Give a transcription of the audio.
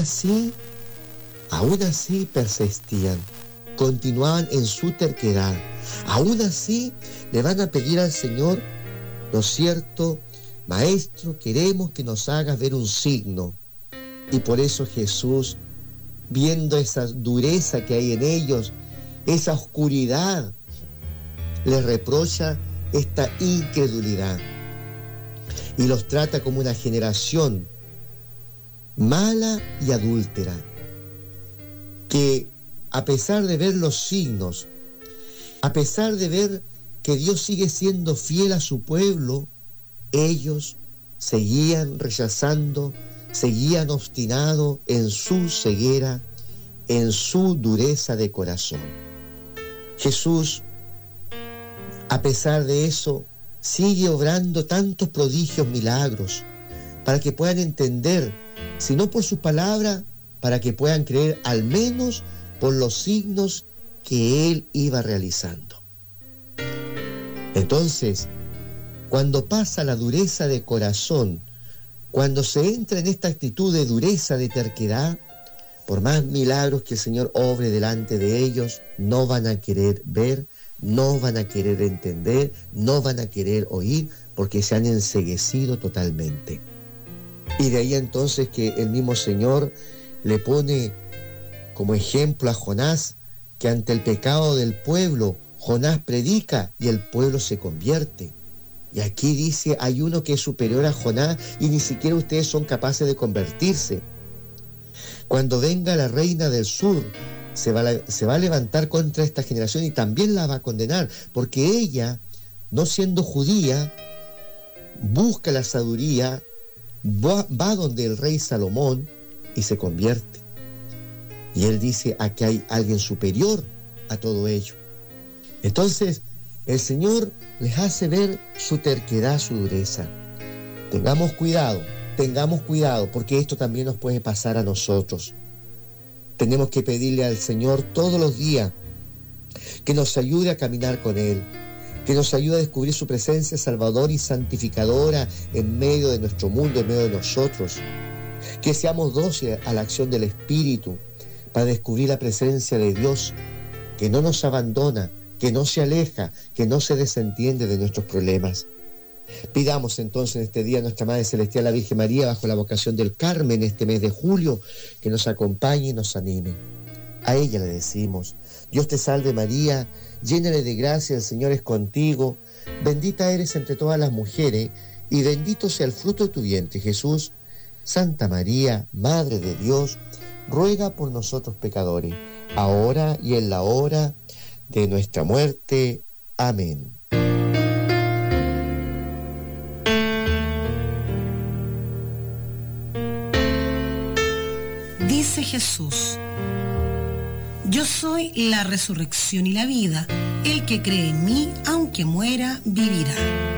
aún así persistían, continuaban en su terquedad. Aún así le van a pedir al Señor, ¿no es cierto? Maestro, queremos que nos hagas ver un signo. Y por eso Jesús, viendo esa dureza que hay en ellos, esa oscuridad, les reprocha esta incredulidad y los trata como una generación mala y adúltera, que a pesar de ver los signos, a pesar de ver que Dios sigue siendo fiel a su pueblo, ellos seguían rechazando, seguían obstinados en su ceguera, en su dureza de corazón. Jesús, a pesar de eso, sigue obrando tantos prodigios, milagros, para que puedan entender, si no por sus palabras, para que puedan creer al menos por los signos que Él iba realizando. Entonces, cuando pasa la dureza de corazón, cuando se entra en esta actitud de dureza, de terquedad, por más milagros que el Señor obre delante de ellos, no van a querer ver, no van a querer entender, no van a querer oír, porque se han enceguecido totalmente. Y de ahí entonces que el mismo Señor le pone como ejemplo a Jonás, que ante el pecado del pueblo, Jonás predica y el pueblo se convierte. Y aquí dice, hay uno que es superior a Jonás y ni siquiera ustedes son capaces de convertirse. Cuando venga la reina del sur, se va a levantar contra esta generación y también la va a condenar, porque ella, no siendo judía, busca la sabiduría, va donde el rey Salomón y se convierte. Y él dice, aquí hay alguien superior a todo ello. Entonces, el Señor les hace ver su terquedad, su dureza. Tengamos cuidado, porque esto también nos puede pasar a nosotros. Tenemos que pedirle al Señor todos los días que nos ayude a caminar con Él, que nos ayude a descubrir su presencia salvadora y santificadora en medio de nuestro mundo, en medio de nosotros. Que seamos dóciles a la acción del Espíritu para descubrir la presencia de Dios, que no nos abandona, que no se aleja, que no se desentiende de nuestros problemas. Pidamos entonces en este día a nuestra Madre Celestial, la Virgen María, bajo la vocación del Carmen, este mes de julio, que nos acompañe y nos anime. A ella le decimos, Dios te salve María, llena eres de gracia, el Señor es contigo, bendita eres entre todas las mujeres, y bendito sea el fruto de tu vientre, Jesús. Santa María, Madre de Dios, ruega por nosotros pecadores, ahora y en la hora de nuestra muerte. Amén. Dice Jesús, yo soy la resurrección y la vida, el que cree en mí, aunque muera, vivirá.